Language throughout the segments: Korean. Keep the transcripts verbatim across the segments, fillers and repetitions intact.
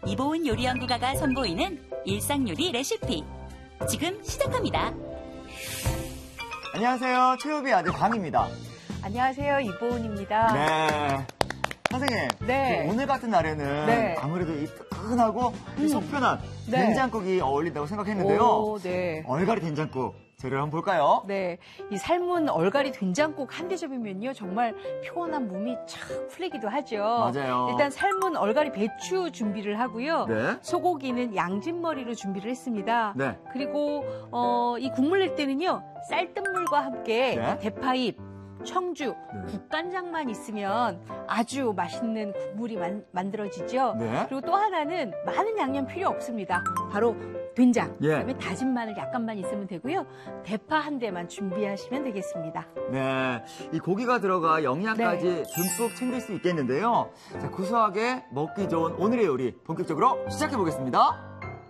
이보은 요리연구가가 선보이는 일상요리 레시피. 지금 시작합니다. 안녕하세요. 최우비 아들 강입니다. 안녕하세요. 이보은입니다. 네. 선생님, 네. 오늘 같은 날에는 네. 아무래도 이 뜨끈하고 음. 속편한 네. 된장국이 어울린다고 생각했는데요. 오, 네. 얼갈이 된장국 재료를 한번 볼까요? 네, 이 삶은 얼갈이 된장국 한 대접이면요 정말 피곤한 몸이 착 풀리기도 하죠. 맞아요. 일단 삶은 얼갈이 배추 준비를 하고요. 네. 소고기는 양진머리로 준비를 했습니다. 네. 그리고 어, 이 국물 낼 때는요 쌀뜨물과 함께 네. 대파잎, 청주, 네. 국간장만 있으면 아주 맛있는 국물이 만, 만들어지죠. 네. 그리고 또 하나는 많은 양념 필요 없습니다. 바로 된장, 예. 그다음에 다진 마늘 약간만 있으면 되고요. 대파 한 대만 준비하시면 되겠습니다. 네, 이 고기가 들어가 영양까지 네. 듬뿍 챙길 수 있겠는데요. 자, 구수하게 먹기 좋은 오늘의 요리 본격적으로 시작해 보겠습니다.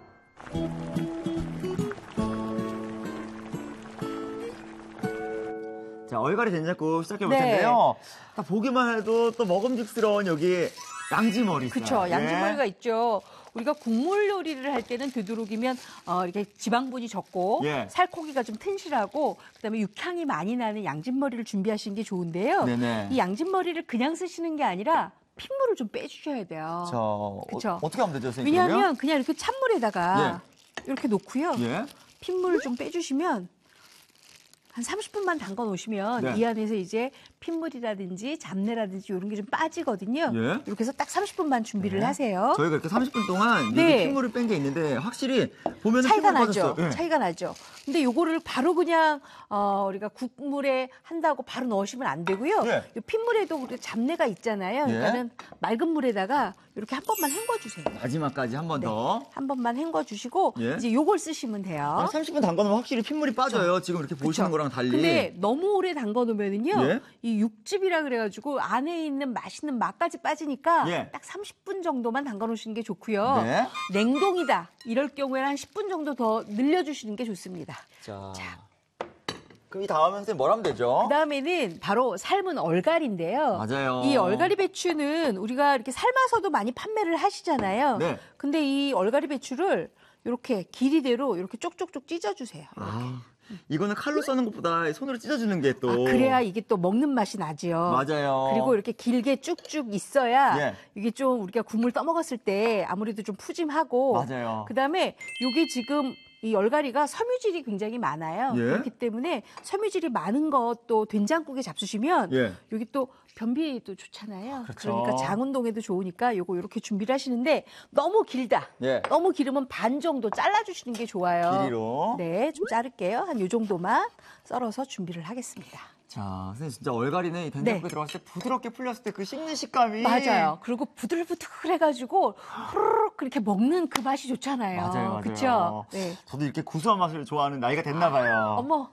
자, 얼갈이 된장국 시작해 볼 텐데요. 네. 딱 보기만 해도 또 먹음직스러운 여기 양지머리 있어요. 그렇죠. 양지머리가 예. 있죠. 우리가 국물 요리를 할 때는 되도록이면 어, 이렇게 지방분이 적고 예. 살코기가 좀 튼실하고 그다음에 육향이 많이 나는 양진머리를 준비하시는 게 좋은데요. 네네. 이 양진머리를 그냥 쓰시는 게 아니라 핏물을 좀 빼주셔야 돼요. 저 그렇죠. 어, 어떻게 하면 되죠, 선생님? 왜냐하면 그냥 이렇게 찬물에다가 예. 이렇게 놓고요. 예. 핏물을 좀 빼주시면 한 삼십 분만 담가 놓으시면 네. 이 안에서 이제 핏물이라든지 잡내라든지 이런 게 좀 빠지거든요. 예. 이렇게 해서 딱 삼십 분만 준비를 네. 하세요. 저희가 이렇게 삼십 분 동안 네. 핏물을 뺀 게 있는데 확실히 보면 차이가 나죠. 네. 차이가 나죠. 근데 요거를 바로 그냥 어, 우리가 국물에 한다고 바로 넣으시면 안 되고요. 네. 이 핏물에도 우리 잡내가 있잖아요. 예. 그러니까는 맑은 물에다가 이렇게 한 번만 헹궈주세요. 마지막까지 한 번 네. 더. 한 번만 헹궈주시고 예. 이제 요걸 쓰시면 돼요. 삼십 분 담가놓으면 확실히 핏물이 빠져요. 그쵸. 지금 이렇게 보시는 그쵸. 거랑 달리. 근데 너무 오래 담가놓으면은요, 예? 이 육즙이라 그래가지고 안에 있는 맛있는 맛까지 빠지니까 예. 딱 삼십 분 정도만 담가놓으시는 게 좋고요. 네. 냉동이다 이럴 경우에는 한 십 분 정도 더 늘려주시는 게 좋습니다. 자. 자. 그럼 이 다음에 선생님 뭘 하면 되죠? 그 다음에는 바로 삶은 얼갈인데요. 맞아요. 이 얼갈이 배추는 우리가 이렇게 삶아서도 많이 판매를 하시잖아요. 네. 근데 이 얼갈이 배추를 이렇게 길이대로 이렇게 쪽쪽쪽 찢어주세요. 아, 이거는 칼로 써는 것보다 손으로 찢어주는 게 또. 아, 그래야 이게 또 먹는 맛이 나죠. 맞아요. 그리고 이렇게 길게 쭉쭉 있어야 예. 이게 좀 우리가 국물 떠먹었을 때 아무래도 좀 푸짐하고. 맞아요. 그다음에 이게 지금 이 얼갈이가 섬유질이 굉장히 많아요. 예. 그렇기 때문에 섬유질이 많은 것도 된장국에 잡수시면 예. 여기 또 변비에도 좋잖아요. 그렇죠. 그러니까 장 운동에도 좋으니까 요거 이렇게 준비를 하시는데 너무 길다. 예. 너무 길으면 반 정도 잘라주시는 게 좋아요. 길이로. 네, 좀 자를게요. 한 요 정도만 썰어서 준비를 하겠습니다. 자, 선생님 진짜 얼갈이는 이 된장국에 네. 들어갔을 때 부드럽게 풀렸을 때 그 씹는 식감이. 맞아요. 그리고 부들부들해가지고 후루룩 그렇게 먹는 그 맛이 좋잖아요. 맞아요, 맞아요. 그렇죠? 네. 저도 이렇게 구수한 맛을 좋아하는 나이가 됐나 봐요. 어머,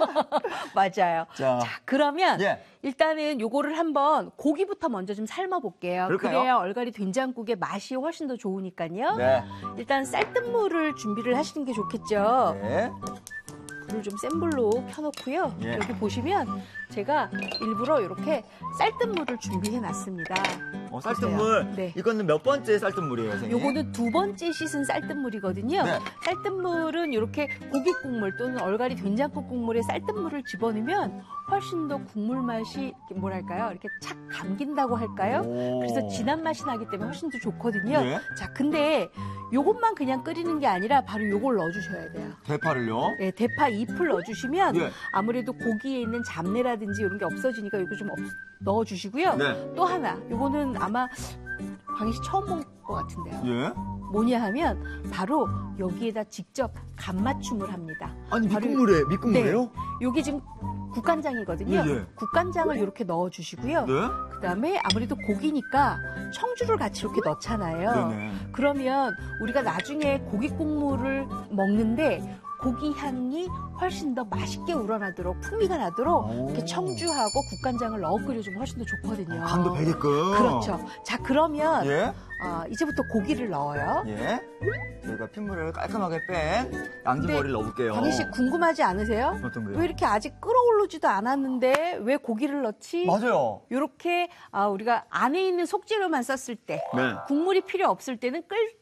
맞아요. 자, 자, 그러면 예. 일단은 요거를 한번 고기부터 먼저 좀 삶아볼게요. 그럴까요? 그래야 얼갈이 된장국의 맛이 훨씬 더 좋으니까요. 네. 일단 쌀뜨물을 준비를 하시는 게 좋겠죠. 네. 불을 좀 센 불로 켜놓고요. 예. 여기 보시면 제가 일부러 이렇게 쌀뜨물을 준비해놨습니다. 어, 쌀뜨물. 네. 이거는 몇 번째 쌀뜨물이에요, 선생님? 요거는 두 번째 씻은 쌀뜨물이거든요. 네. 쌀뜨물은 이렇게 고기 국물 또는 얼갈이 된장국 국물에 쌀뜨물을 집어넣으면 훨씬 더 국물 맛이 뭐랄까요? 이렇게 착 감긴다고 할까요? 오. 그래서 진한 맛이 나기 때문에 훨씬 더 좋거든요. 네. 자, 근데 요것만 그냥 끓이는 게 아니라 바로 요걸 넣어주셔야 돼요. 대파를요? 네, 대파 잎을 넣어주시면 예. 아무래도 고기에 있는 잡내라든지 이런 게 없어지니까 이거 좀 없- 넣어주시고요. 네. 또 하나, 요거는 아마 광희 씨 처음 본 것 같은데요. 예. 뭐냐 하면 바로 여기에다 직접 간 맞춤을 합니다. 아니, 바로 밑국물에, 밑국물에요? 네, 요게 지금 국간장이거든요. 예, 예. 국간장을 이렇게 넣어주시고요. 네. 그다음에 아무래도 고기니까 청주를 같이 이렇게 넣잖아요. 네네. 그러면 우리가 나중에 고기 국물을 먹는데 고기 향이 훨씬 더 맛있게 우러나도록 풍미가 나도록 오. 이렇게 청주하고 국간장을 넣어 끓여주면 훨씬 더 좋거든요. 간도 배게끔. 그렇죠. 자, 그러면 예. 어, 이제부터 고기를 넣어요. 예. 저희가 핏물을 깔끔하게 뺀 양지머리를 넣어볼게요. 광희 씨 궁금하지 않으세요? 어떤 거요? 왜 이렇게 아직 끓어오르지도 않았는데 왜 고기를 넣지? 맞아요. 이렇게 아, 우리가 안에 있는 속재료만 썼을 때 네. 국물이 필요 없을 때는 끓